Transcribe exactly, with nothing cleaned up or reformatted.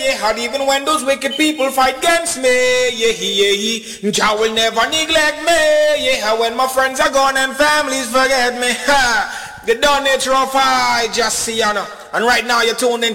yeah, and even when those wicked people fight against me, yeah, yeah, yeah, Jah will never neglect me, yeah, when my friends are gone and families forget me, ha, the done nature of I just see, you know, and right now you're tuned in